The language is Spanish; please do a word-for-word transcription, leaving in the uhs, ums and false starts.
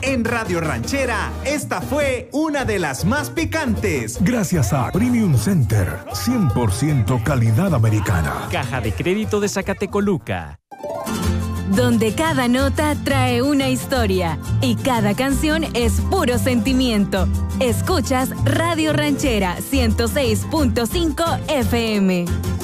En Radio Ranchera, esta fue una de las más picantes. Gracias a Premium Center, cien por ciento calidad americana. Caja de Crédito de Zacatecoluca. Donde cada nota trae una historia y cada canción es puro sentimiento. Escuchas Radio Ranchera ciento seis punto cinco F M.